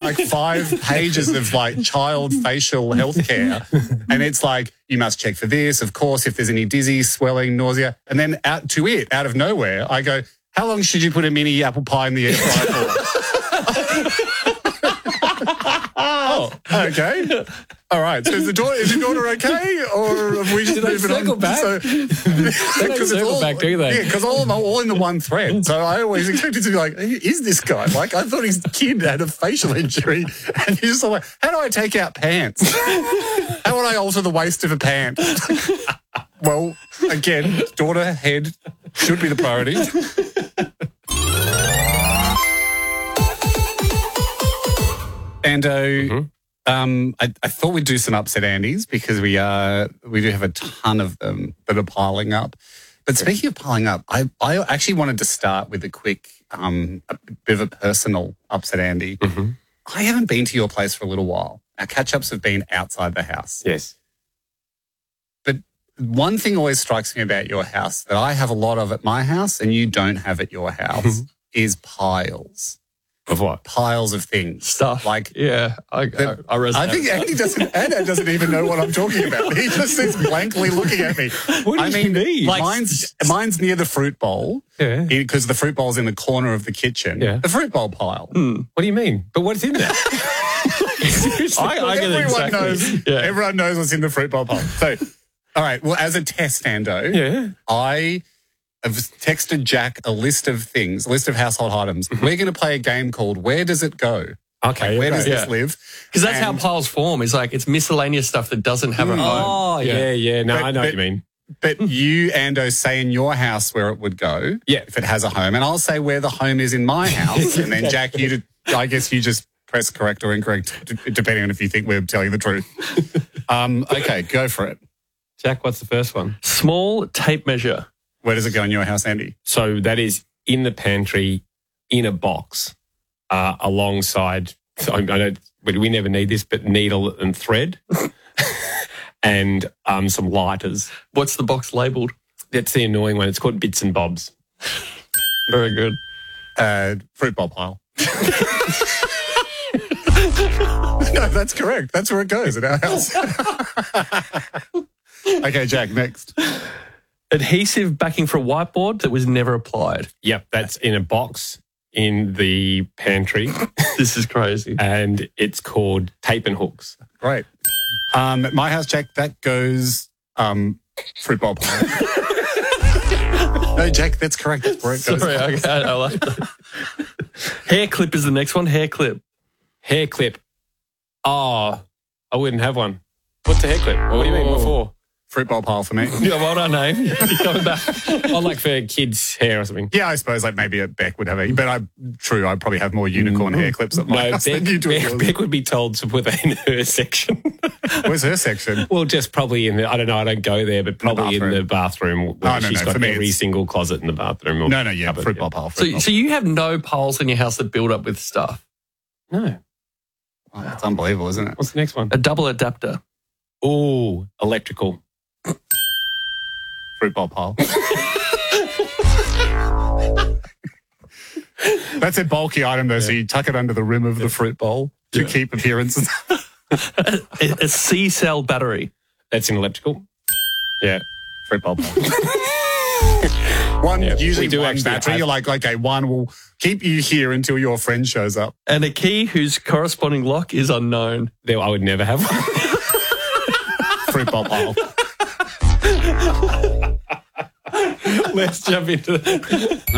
like 5 pages of like child facial healthcare. And it's like, you must check for this, of course, if there's any dizzy, swelling, nausea. And then out of nowhere, I go, how long should you put a mini apple pie in the air fryer for? Oh, okay. All right. So is your daughter okay, or have we just moved circle on? Back? So, They don't circle back, do they? Yeah, because all in the one thread. So I always expected to be like, who is this guy? Like, I thought his kid had a facial injury, and he's just like, how do I take out pants? How would I alter the waist of a pant? Well, again, daughter head should be the priority. Ando, I thought we'd do some upset Andys because we do have a ton of them that are piling up. But speaking of piling up, I actually wanted to start with a quick, a bit of a personal upset Andy. Mm-hmm. I haven't been to your place for a little while. Our catch-ups have been outside the house. Yes. But one thing always strikes me about your house that I have a lot of at my house and you don't have at your house is piles. Of what? Piles of things. Stuff. Like, yeah, I resonate. I think Andy doesn't even know what I'm talking about. He just sits blankly looking at me. What do you mean? Like, mine's near the fruit bowl. Yeah. Because the fruit bowl's in the corner of the kitchen. Yeah. The fruit bowl pile. What do you mean? But what's in there? Seriously? I get it Everyone exactly. knows. Yeah. Everyone knows what's in the fruit bowl pile. So, all right. Well, as a test, Ando, Yeah. I have texted Jack a list of household items. We're going to play a game called Where Does It Go? Okay. Where does Yeah. this live? Because that's how And- piles form. Is like it's miscellaneous stuff that doesn't have a home. Oh, yeah. No, I know what you mean. But you, Ando, say in your house where it would go, Yeah. if it has a home, and I'll say where the home is in my house, and then Jack, I guess you just press correct or incorrect, depending on if you think we're telling the truth. Okay, go for it. Jack, what's the first one? Small tape measure. Where does it go in your house, Andy? So that is in the pantry, in a box, alongside, I know we never need this, but needle and thread and some lighters. What's the box labelled? That's the annoying one. It's called Bits and Bobs. Very good. Fruit bowl pile. No, that's correct. That's where it goes in our house. Okay, Jack, next. Adhesive backing for a whiteboard that was never applied. Yep, that's in a box in the pantry. This is crazy. And it's called Tape and Hooks. Great. At my house, Jack, that goes fruit bowl pile. No, Jack, that's correct. That's where it goes. Sorry, I like that. Hair clip is the next one. Hair clip. Hair clip. Oh, I wouldn't have one. What's a hair clip? What do you mean? What for? Fruit bowl pile for me. Yeah, well done, Nate. You're coming back. Oh, like for kids' hair or something. Yeah, I suppose like maybe a Beck would have a, but I'd probably have more unicorn hair clips at my No, house than you do at yours. Beck would be told to put that in her section. Where's her section? Well, just probably in the, I don't know, I don't go there, but probably in the bathroom where no, she's no, got for me every it's- single closet in the bathroom. Or No, yeah, cupboard, fruit bowl pile. So you have no piles in your house that build up with stuff. No. Oh, that's unbelievable, isn't it? What's the next one? A double adapter. Oh, electrical. Fruit bowl pile. That's a bulky item though, so you tuck it under the rim of the fruit bowl to keep appearances. A C-cell battery. That's in electrical. Yeah. Fruit bowl pile. Usually we do one actually battery. have- You're like, okay, one will keep you here until your friend shows up. And a key whose corresponding lock is unknown. There, I would never have one. Fruit bowl pile. Let's jump into